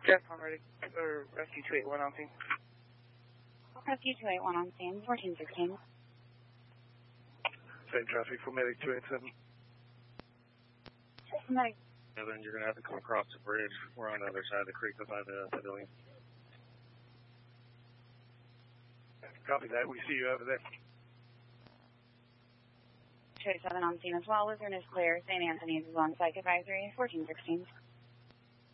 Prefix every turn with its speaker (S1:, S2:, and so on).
S1: Jeff, I'm ready. Or Rescue 281 on scene.
S2: Rescue 281 on scene, 1416.
S3: Same traffic for Medic 287.
S2: Medic.
S4: And then you're going to have to come across the bridge. We're on the other side of the creek by the pavilion.
S3: Copy that. We see you over there.
S2: 287 on scene as well. Lutheran is clear. St. Anthony's is on psych advisory, 1416.